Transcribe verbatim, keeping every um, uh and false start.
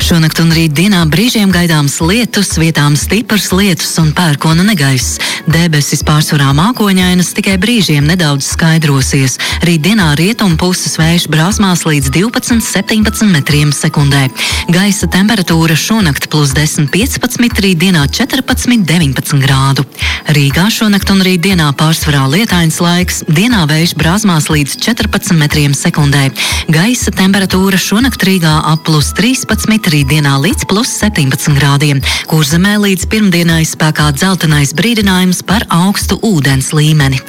Šonakt un rītdienā brīžiem gaidāms lietus, vietām stiprs lietus un pērkona negaiss. Debesis pārsvarā mākoņainas, tikai brīžiem nedaudz skaidrosies. Rītdienā rietumu puses vējš brāzmās līdz divpadsmit septiņpadsmit metriem sekundē. Gaisa temperatūra šonakt plus desmit piecpadsmit, rītdienā četrpadsmit deviņpadsmit grādu. Rīgā šonakt un rītdienā pārsvarā lietains laiks, dienā vējš brāzmās līdz četrpadsmit metriem sekundē. Gaisa temperatūra šonakt Rīgā ap plus trīspadsmit, rītdienā līdz plus septiņpadsmit grādiem. Kurzemē līdz pirmdienai spēkā dzeltenais brīdinājums par augstu ūdens līmeni.